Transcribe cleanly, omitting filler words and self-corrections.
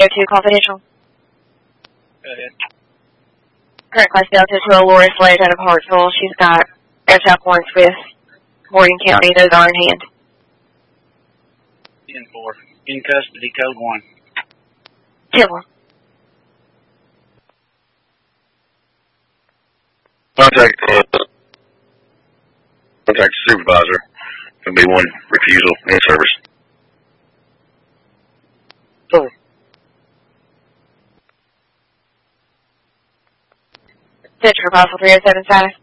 2 confidential. Go ahead. Current class Delta to Laura Sledge out of Hartsville. She's got airtail points with Morgan County. Those are in hand. 10-4. In custody, code 1. 10-1. Contact supervisor. It'll be 1 refusal in service. Oh. Central Proposal 307 status.